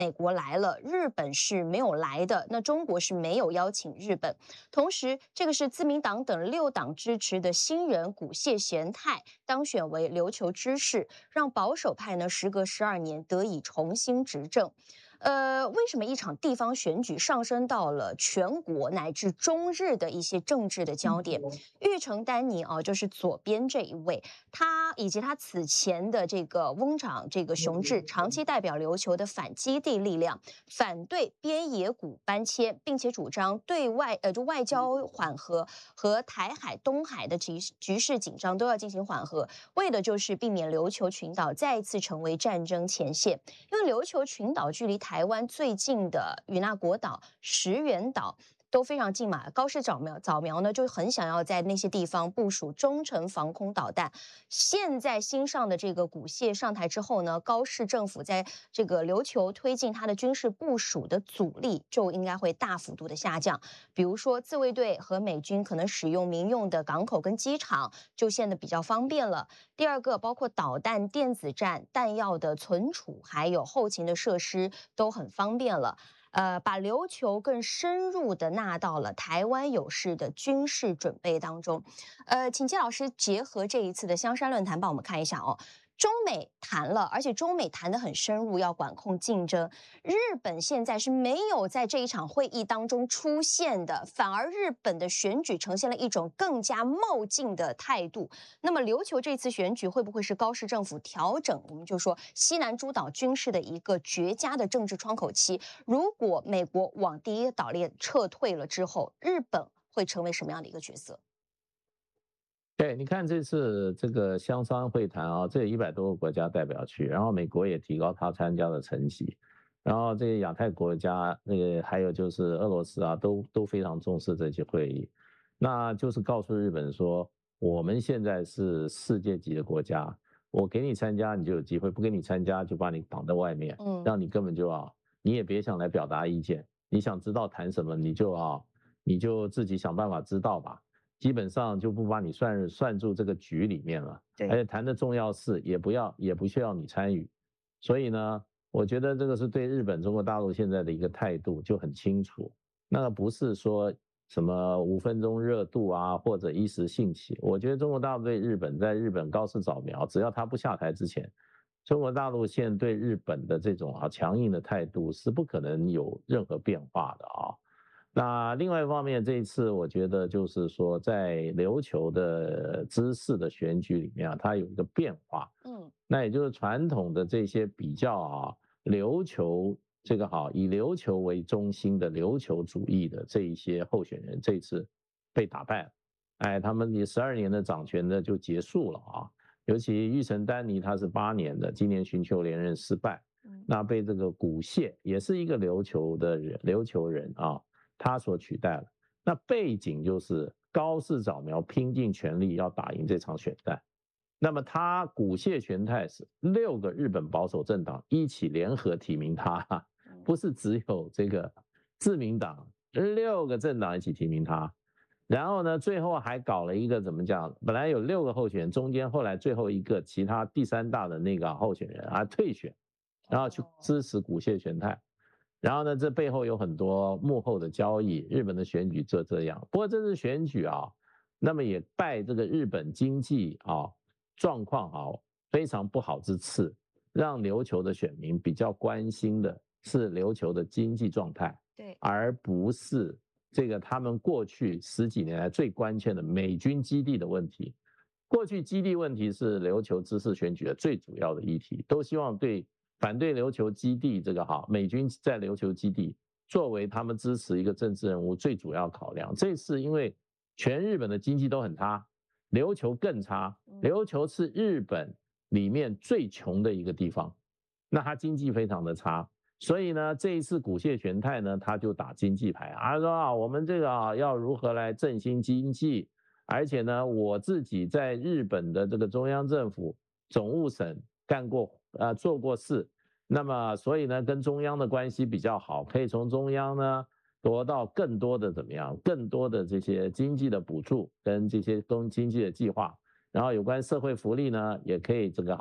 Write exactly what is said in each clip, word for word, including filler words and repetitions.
美国来了，日本是没有来的，那中国是没有邀请日本。同时，这个是自民党等六党支持的新人古谢贤太当选为琉球知事，让保守派呢时隔十二年得以重新执政。呃，为什么一场地方选举上升到了全国乃至中日的一些政治的焦点？玉成丹尼啊，就是左边这一位，他以及他此前的这个翁长这个雄志，长期代表琉球的反基地力量，反对边野古搬迁，并且主张对外呃就外交缓和和台海、东海的局局势紧张都要进行缓和，为的就是避免琉球群岛再一次成为战争前线。因为琉球群岛距离台湾最近的与那国岛、石垣岛都非常近嘛，高市早苗早苗呢就很想要在那些地方部署中程防空导弹。现在新上的这个古谢上台之后呢，高市政府在这个琉球推进它的军事部署的阻力就应该会大幅度的下降。比如说自卫队和美军可能使用民用的港口跟机场就显得比较方便了。第二个，包括导弹、电子战、弹药的存储，还有后勤的设施都很方便了。呃，把琉球更深入的纳到了台湾有事的军事准备当中。呃，请季老师结合这一次的香山论坛，帮我们看一下哦。中美谈了，而且中美谈得很深入，要管控竞争。日本现在是没有在这一场会议当中出现的，反而日本的选举呈现了一种更加冒进的态度。那么琉球这次选举会不会是高市政府调整，我们就说西南诸岛军事的一个绝佳的政治窗口期？如果美国往第一岛链撤退了之后，日本会成为什么样的一个角色？ 对，你看这次这个香山会谈啊，这有一百多个国家代表去，然后美国也提高他参加的层级，然后这些亚太国家，那个还有就是俄罗斯啊，都都非常重视这些会议，那就是告诉日本说，我们现在是世界级的国家，我给你参加你就有机会，不给你参加就把你挡在外面， 嗯， 让你根本就啊，你也别想来表达意见，你想知道谈什么你就啊，你就自己想办法知道吧。基本上就不把你算算入这个局里面了，而且谈的重要事也不要也不需要你参与，所以呢，我觉得这个是对日本中国大陆现在的一个态度就很清楚，那个不是说什么五分钟热度啊或者一时兴起，我觉得中国大陆对日本在日本高市早苗，只要他不下台之前，中国大陆现在对日本的这种啊强硬的态度是不可能有任何变化的啊。那另外一方面，这一次我觉得就是说，在琉球的知事的选举里面啊，它有一个变化，嗯，那也就是传统的这些比较啊，琉球这个好以琉球为中心的琉球主义的这一些候选人，这一次被打败了，哎，他们以十二年的掌权呢就结束了啊，尤其玉成丹尼他是八年的，今年寻求连任失败，那被这个古谢也是一个琉球的人，琉球人啊。他所取代了，那背景就是高市早苗拼尽全力要打赢这场选战，那么他古谢玄太是六个日本保守政党一起联合提名他，不是只有这个自民党，六个政党一起提名他，然后呢，最后还搞了一个怎么讲？本来有六个候选人，中间后来最后一个其他第三大的那个候选人啊退选，然后去支持古谢玄太。然后呢，这背后有很多幕后的交易，日本的选举就这样。不过这次选举啊，那么也拜这个日本经济啊状况啊非常不好之赐，让琉球的选民比较关心的是琉球的经济状态，对，而不是这个他们过去十几年来最关切的美军基地的问题。过去基地问题是琉球知事选举的最主要的议题，都希望对。反对琉球基地这个哈，美军在琉球基地作为他们支持一个政治人物最主要考量。这次因为全日本的经济都很差，琉球更差，琉球是日本里面最穷的一个地方，那它经济非常的差，所以呢，这一次古谢玄太呢，他就打经济牌啊，说啊，我们这个啊要如何来振兴经济，而且呢，我自己在日本的这个中央政府总务省干过。呃，做过事，那么所以呢，跟中央的关系比较好，可以从中央呢得到更多的怎么样，更多的这些经济的补助跟这些东经济的计划，然后有关社会福利呢，也可以这个好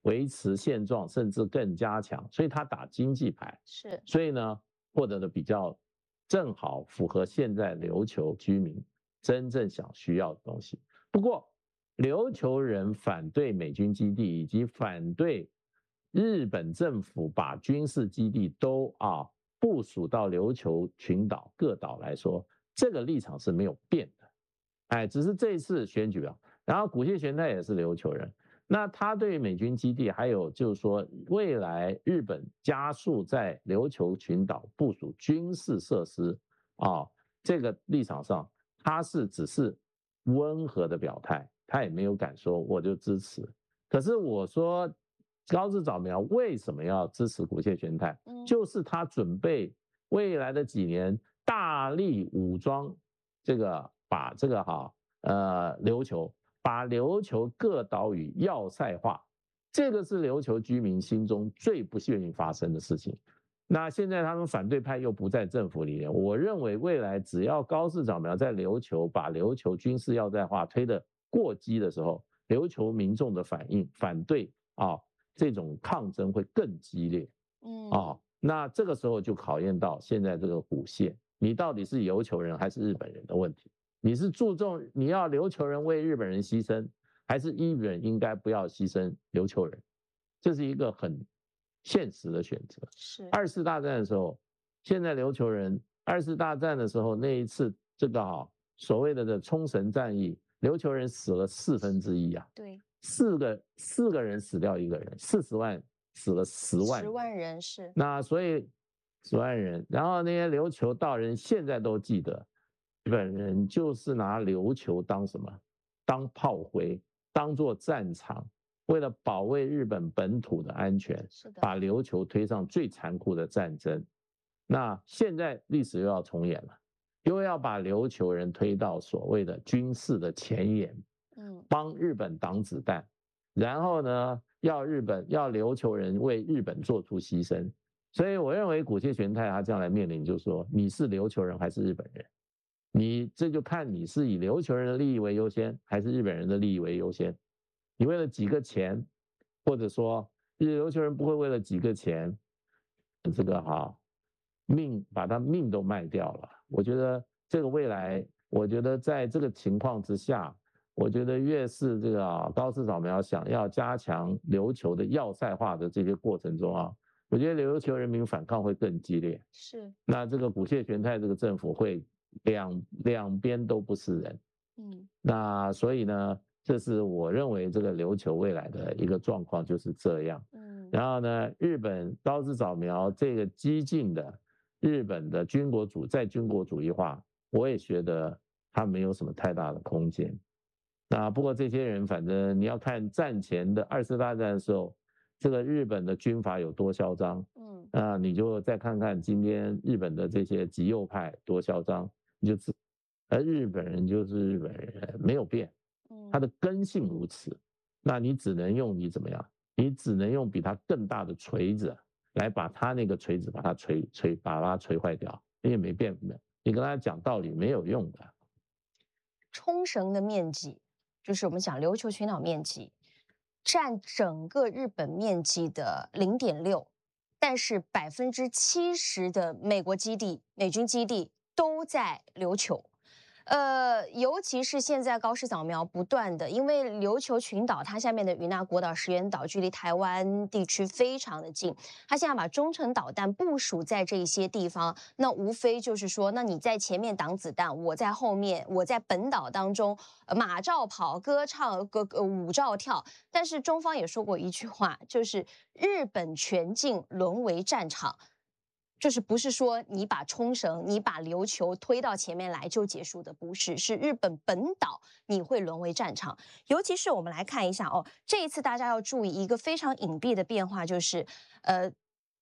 维持现状，甚至更加强，所以他打经济牌， 是， 所以呢获得的比较正好符合现在琉球居民真正想需要的东西。不过琉球人反对美军基地，以及反对日本政府把军事基地都啊部署到琉球群岛各岛来说，这个立场是没有变的，哎，只是这一次选举啊，然后古谢玄太也是琉球人，那他对美军基地，还有就是说未来日本加速在琉球群岛部署军事设施啊，这个立场上他是只是温和的表态，他也没有敢说我就支持。可是我说高市早苗为什么要支持古谢玄太？嗯，就是他准备未来的几年大力武装这个把这个哈呃琉球，把琉球各岛屿要塞化，这个是琉球居民心中最不愿意发生的事情。那现在他们反对派又不在政府里面，我认为未来只要高市早苗在琉球把琉球军事要塞化推得过激的时候，琉球民众的反应反对啊。这种抗争会更激烈，嗯啊，那这个时候就考验到现在这个古谢，你到底是琉球人还是日本人的问题？你是注重你要琉球人为日本人牺牲，还是日本人应该不要牺牲琉球人？这是一个很现实的选择。是二次大战的时候，现在琉球人二次大战的时候那一次这个啊所谓的的冲绳战役，琉球人死了四分之一啊。对。四个四个人死掉一个人，四十万死了十万人，十万人是那所以十万人，然后那些琉球道人现在都记得，日本人就是拿琉球当什么？当炮灰，当作战场，为了保卫日本本土的安全，是的，把琉球推上最残酷的战争。那现在历史又要重演了，又要把琉球人推到所谓的军事的前沿。嗯，帮日本挡子弹，然后呢，要日本要琉球人为日本做出牺牲，所以我认为古谢玄太他将来面临就是说，你是琉球人还是日本人？你这就看你是以琉球人的利益为优先，还是日本人的利益为优先？你为了几个钱，或者说日琉球人不会为了几个钱，这个哈命把他命都卖掉了。我觉得这个未来，我觉得在这个情况之下。我觉得越是这个啊高市早苗想要加强琉球的要塞化的这些过程中啊，我觉得琉球人民反抗会更激烈。是，那这个古谢玄太这个政府会两两边都不是人。嗯，那所以呢，这是我认为这个琉球未来的一个状况就是这样。嗯，然后呢，日本高市早苗这个激进的日本的军国主在军国主义化，我也觉得他没有什么太大的空间。那不过这些人，反正你要看战前的二次大战的时候，这个日本的军阀有多嚣张，嗯，啊，你就再看看今天日本的这些极右派多嚣张，你就知，而日本人就是日本人，没有变，他的根性如此，那你只能用你怎么样？你只能用比他更大的锤子来把他那个锤子把它锤锤把它锤坏掉，你也没变，你跟他讲道理没有用的。 冲绳的面积。就是我们讲琉球群岛面积占整个日本面积的 零点六， 但是百分之七十的美国基地、美军基地都在琉球。呃，尤其是现在高市早苗不断的，因为琉球群岛它下面的与那国岛、石垣岛距离台湾地区非常的近，它现在把中程导弹部署在这些地方，那无非就是说，那你在前面挡子弹，我在后面，我在本岛当中马照跑，歌唱，歌舞照跳。但是中方也说过一句话，就是日本全境沦为战场。就是不是说你把冲绳、你把琉球推到前面来就结束的，不是，是日本本岛你会沦为战场。尤其是我们来看一下哦，这一次大家要注意一个非常隐蔽的变化，就是呃，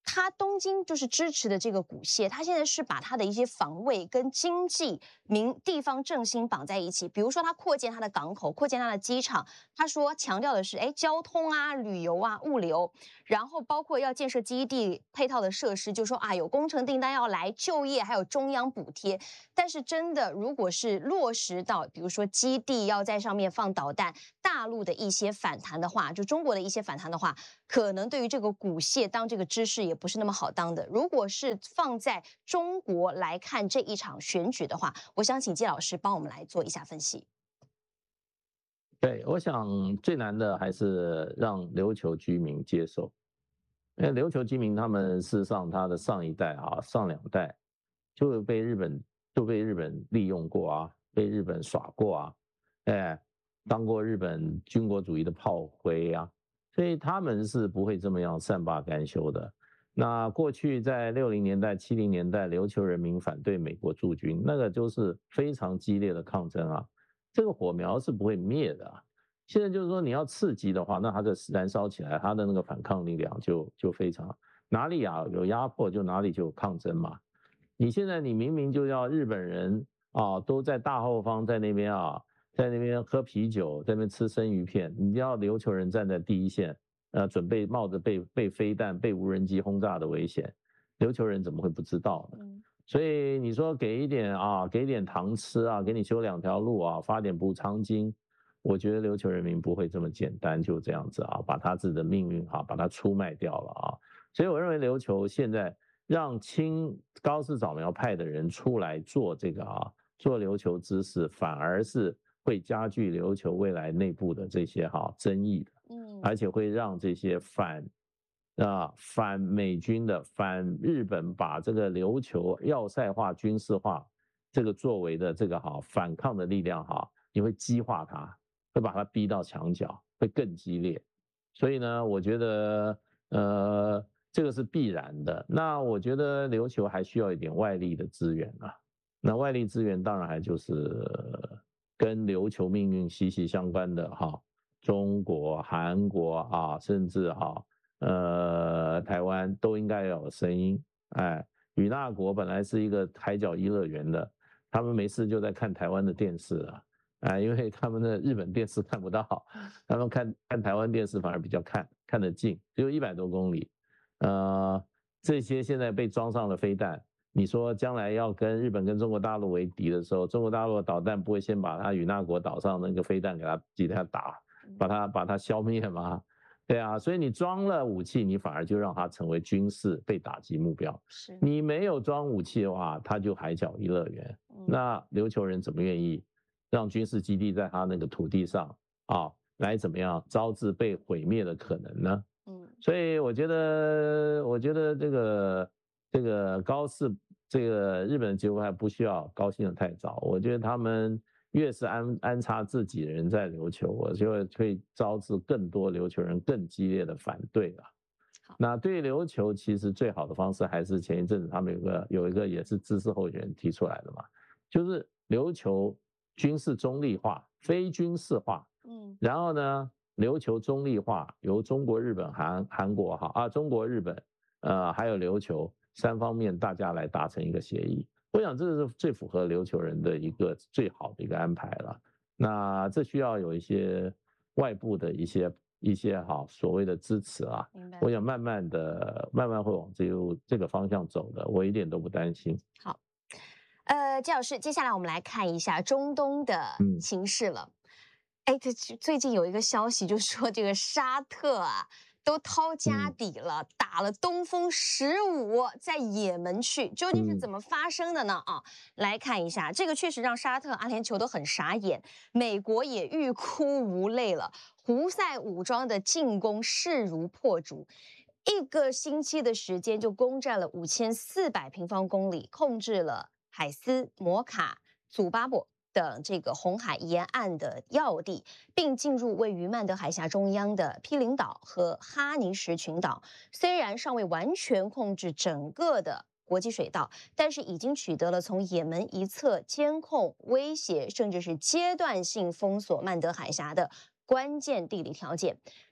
他东京就是支持的这个骨蟹，他现在是把他的一些防卫跟经济民地方振兴绑在一起。比如说，他扩建他的港口，扩建他的机场。他说强调的是，哎，交通啊、旅游啊、物流，然后包括要建设基地配套的设施，就说啊有工程订单要来，就业还有中央补贴。但是真的，如果是落实到，比如说基地要在上面放导弹，大陆的一些反弹的话，就中国的一些反弹的话，可能对于这个骨蟹当这个知识也不是那么好当的。如果是放在中国来看这一场选举的话，我想请季老师帮我们来做一下分析。 对，我想最难的还是让琉球居民接受，因为琉球居民他们事实上他的上一代啊、上两代就被日本就被日本利用过啊，被日本耍过啊，哎，当过日本军国主义的炮灰啊，所以他们是不会这么样善罢甘休的。那过去在六零年代、七零年代，琉球人民反对美国驻军，那个就是非常激烈的抗争啊。这个火苗是不会灭的啊。现在就是说你要刺激的话，那它就燃烧起来，它的那个反抗力量就就非常，哪里啊有压迫就哪里就有抗争嘛。你现在你明明就要日本人啊都在大后方在那边啊，在那边喝啤酒，在那边吃生鱼片，你要琉球人站在第一线，呃，准备冒着被被飞弹、被无人机轰炸的危险，琉球人怎么会不知道呢？嗯，所以你说给一点啊，给点糖吃啊，给你修两条路啊，发点补偿金，我觉得琉球人民不会这么简单就这样子啊，把他自己的命运哈、啊，把它出卖掉了啊。所以我认为琉球现在让亲高市早苗派的人出来做这个啊，做琉球之事，反而是会加剧琉球未来内部的这些哈、啊、争议的，嗯，而且会让这些反。啊，反美军的、反日本把这个琉球要塞化、军事化这个作为的这个哈反抗的力量哈，你会激化它，会把它逼到墙角，会更激烈。所以呢，我觉得呃这个是必然的。那我觉得琉球还需要一点外力的资源啊。那外力资源当然还就是跟琉球命运息息相关的哈，中国、韩国啊，甚至哈。呃，台湾都应该要有声音。哎，与那国本来是一个海角一乐园的，他们没事就在看台湾的电视啊，哎，因为他们的日本电视看不到，他们看看台湾电视反而比较看看得近，只有一百多公里。呃，这些现在被装上了飞弹，你说将来要跟日本跟中国大陆为敌的时候，中国大陆的导弹不会先把它与那国岛上那个飞弹给它给它打，把它把它消灭吗？对啊，所以你装了武器，你反而就让它成为军事被打击目标。是你没有装武器的话，它就海角一乐园。嗯、那琉球人怎么愿意让军事基地在他那个土地上啊，来怎么样招致被毁灭的可能呢？嗯，所以我觉得，我觉得这个这个高市这个日本的结果还不需要高兴的太早。我觉得他们。越是安安插自己人在琉球，我就会会招致更多琉球人更激烈的反对了。那对琉球其实最好的方式还是前一阵子他们有个有一个也是知识候选人提出来的嘛，就是琉球军事中立化、非军事化，嗯，然后呢，琉球中立化由中国、日本、韩韩国哈啊，中国、日本呃还有琉球三方面大家来达成一个协议。我想这是最符合琉球人的一个最好的一个安排了。那这需要有一些外部的一些一些哈所谓的支持啊。我想慢慢的慢慢会往这个这个方向走的，我一点都不担心。 好，呃，季老师，接下来我们来看一下中东的情势了。哎、嗯，这最近有一个消息，就是说这个沙特啊。都掏家底了，嗯、打了东风十五在也门去，究竟是怎么发生的呢？啊，来看一下，这个确实让沙特、阿联酋都很傻眼，美国也欲哭无泪了。胡塞武装的进攻势如破竹，一个星期的时间就攻占了五千四百平方公里，控制了海斯、摩卡、祖巴伯等这个红海沿岸的要地，并进入位于曼德海峡中央的毗邻岛和哈尼什群岛。虽然尚未完全控制整个的国际水道，但是已经取得了从也门一侧监控、威胁，甚至是阶段性封锁曼德海峡的关键地理条件。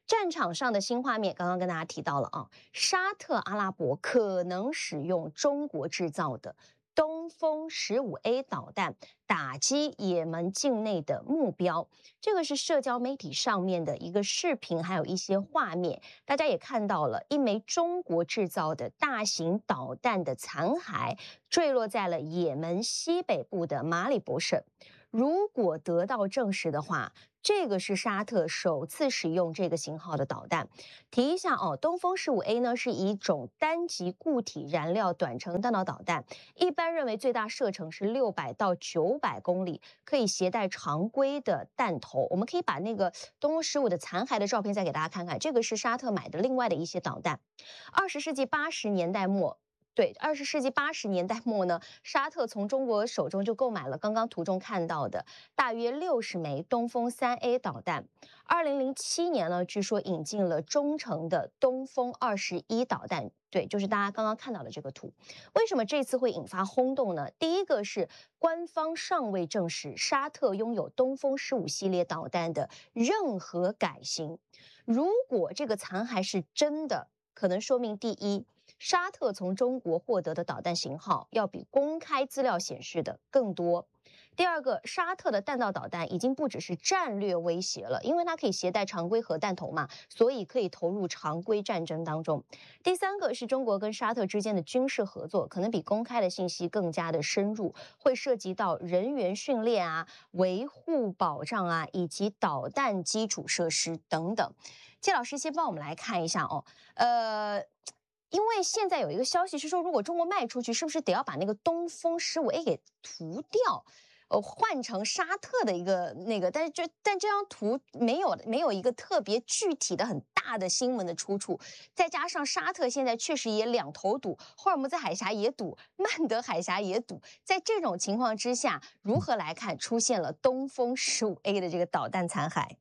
战场上的新画面，刚刚跟大家提到了啊，沙特阿拉伯可能使用中国制造的东风十五 A 导弹打击也门境内的目标。这个是社交媒体上面的一个视频，还有一些画面，大家也看到了一枚中国制造的大型导弹的残骸坠落在了也门西北部的马里博省。如果得到证实的话，这个是沙特首次使用这个型号的导弹。提一下哦，东风十五 A 呢是一种单极固体燃料短程弹道导弹，一般认为最大射程是六百到九百公里，可以携带常规的弹头。我们可以把那个东风十五的残骸的照片再给大家看看，这个是沙特买的另外的一些导弹。二十世纪八十年代末。对，二十世纪八十年代末呢，沙特从中国手中就购买了刚刚图中看到的大约六十枚东风三 A 导弹。二零零七年呢，据说引进了中程的东风二十一导弹。对，就是大家刚刚看到的这个图。为什么这次会引发轰动呢？第一个是官方尚未证实沙特拥有东风十五系列导弹的任何改型。如果这个残骸是真的，可能说明第一，沙特从中国获得的导弹型号要比公开资料显示的更多。第二个，沙特的弹道导弹已经不只是战略威胁了，因为它可以携带常规核弹头嘛，所以可以投入常规战争当中。第三个是中国跟沙特之间的军事合作，可能比公开的信息更加的深入，会涉及到人员训练啊、维护保障啊，以及导弹基础设施等等。谢老师先帮我们来看一下哦，呃。因为现在有一个消息是说，如果中国卖出去，是不是得要把那个东风十五 A 给涂掉，呃，换成沙特的一个那个？但是这但这张图没有没有一个特别具体的很大的新闻的出处，再加上沙特现在确实也两头堵，霍尔木兹海峡也堵，曼德海峡也堵，在这种情况之下，如何来看出现了东风十五 A 的这个导弹残骸？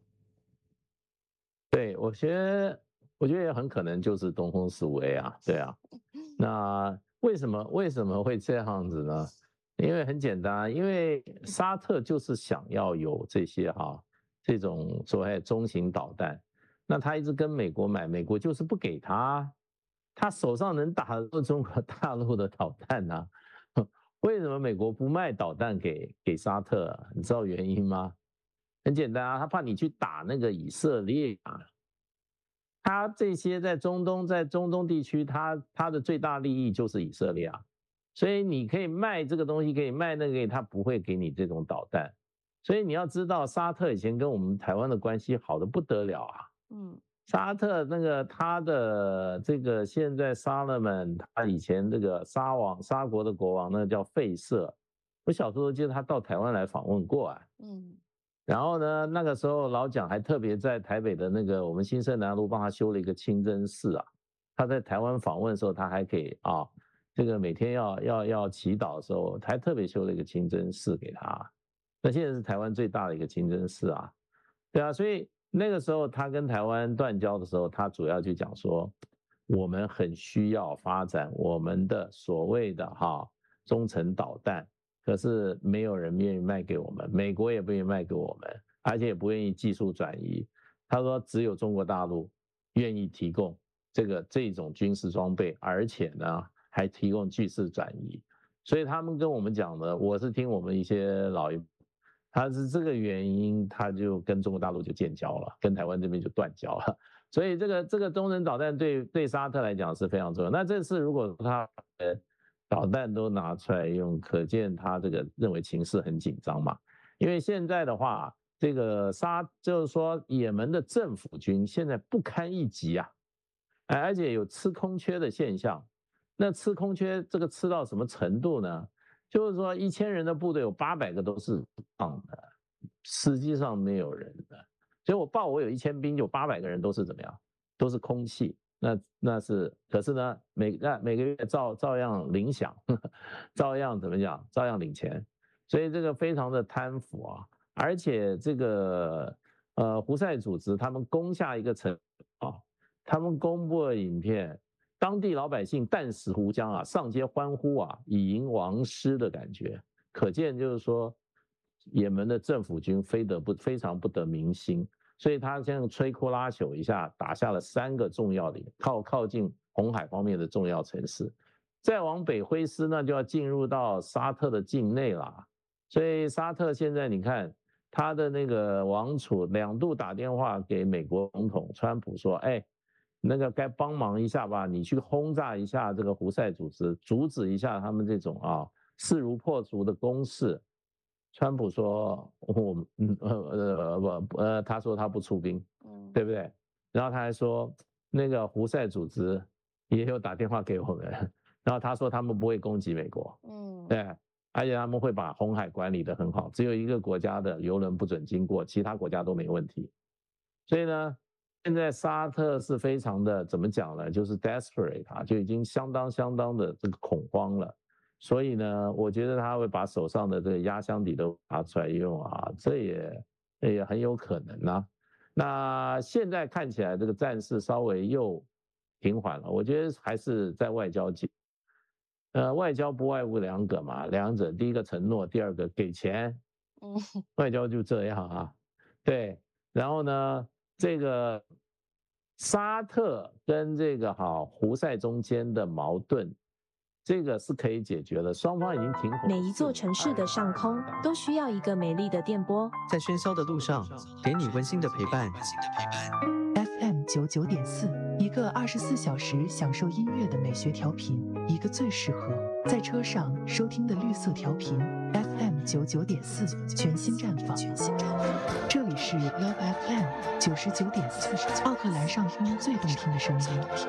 对，我觉得。我觉得也很可能就是东风十五 A 啊，对啊，那为什么为什么会这样子呢？因为很简单，因为沙特就是想要有这些哈、啊、这种所谓中型导弹，那他一直跟美国买，美国就是不给他，他手上能打到中国大陆的导弹啊，为什么美国不卖导弹给给沙特？你知道原因吗？很简单啊，他怕你去打那个以色列啊。他这些在中东，在中东地区，他他的最大利益就是以色列啊，所以你可以卖这个东西，可以卖那个，他不会给你这种导弹。所以你要知道，沙特以前跟我们台湾的关系好得不得了啊。嗯，沙特那个他的这个现在沙勒曼，他以前这个沙王沙国的国王，那个叫费瑟，我小时候记得他到台湾来访问过啊。嗯。然后呢，那个时候老蒋还特别在台北的那个我们新生南路帮他修了一个清真寺啊。他在台湾访问的时候，他还给啊，这个每天要要要祈祷的时候，还特别修了一个清真寺给他。那现在是台湾最大的一个清真寺啊，对啊，所以那个时候他跟台湾断交的时候，他主要就讲说，我们很需要发展我们的所谓的哈中程导弹。可是没有人愿意卖给我们，美国也不愿意卖给我们，而且也不愿意技术转移。他说只有中国大陆愿意提供这个这种军事装备，而且呢还提供技术转移。所以他们跟我们讲的，我是听我们一些老一，他是这个原因，他就跟中国大陆就建交了，跟台湾这边就断交了。所以这个这个中程导弹对对沙特来讲是非常重要。那这次如果他呃。导弹都拿出来用，可见他这个认为情势很紧张嘛。因为现在的话，这个沙就是说，也门的政府军现在不堪一击啊，而且有吃空缺的现象。那吃空缺这个吃到什么程度呢？就是说，一千人的部队有八百个都是上的，实际上没有人的。所以我报我有一千兵，有八百个人都是怎么样？都是空气。那那是，可是呢，每那每个月照照样领饷，呵呵照样怎么讲，照样领钱，所以这个非常的贪腐啊，而且这个呃胡塞组织他们攻下一个城啊，他们公布了影片，当地老百姓弹死胡浆啊，上街欢呼啊，以迎王师的感觉，可见就是说，也门的政府军非得不非常不得民心。 所以他现在摧枯拉朽一下，打下了三个重要的靠靠近红海方面的重要城市。再往北挥师呢，就要进入到沙特的境内啦。所以沙特现在你看，他的那个王储两度打电话给美国总统川普说，哎，那个该帮忙一下吧，你去轰炸一下这个胡塞组织，阻止一下他们这种啊势如破竹的攻势。川普说，我嗯呃呃不呃，他说他不出兵，嗯，对不对？然后他还说，那个胡塞组织也有打电话给我们，然后他说他们不会攻击美国，嗯，对，而且他们会把红海管理得很好，只有一个国家的油轮不准经过，其他国家都没问题。所以呢，现在沙特是非常的怎么讲呢？就是 desperate 啊，就已经相当相当的这个恐慌了。所以呢，我觉得他会把手上的这个压箱底都拿出来用啊，这也也很有可能啊。那现在看起来这个战事稍微又平缓了，我觉得还是在外交界。呃，外交不外乎两个嘛，两者，第一个承诺，第二个给钱。嗯，外交就这样啊，对。然后呢，这个沙特跟这个好胡塞中间的矛盾。这个是可以解决的，双方已经停火。 每一座城市的上空都需要一个美丽的电波， 在喧嚣的路上，给你温馨的陪伴。 F M 九九点四，一个二十四小时享受音乐的美学调频，一个最适合在车上收听的绿色调频。F M 九九点四，全新绽放。这里是 Love F M 九十九点四，奥克兰上空最动听的声音。